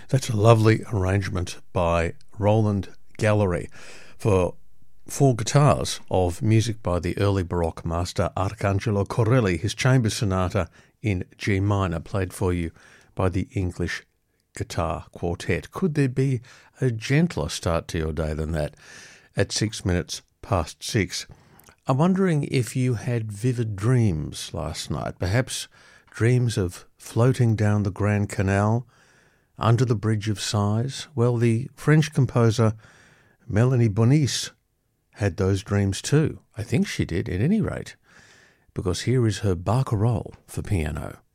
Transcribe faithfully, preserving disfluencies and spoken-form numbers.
That's a lovely arrangement by Roland Gallery for four guitars of music by the early Baroque master Arcangelo Corelli, his chamber sonata in G minor, played for you by the English Guitar Quartet. Could there be a gentler start to your day than that at six minutes past six? I'm wondering if you had vivid dreams last night, perhaps dreams of floating down the Grand Canal, under the Bridge of Sighs. Well, the French composer Melanie Bonis had those dreams too. I think she did, at any rate, because here is her barcarolle for piano.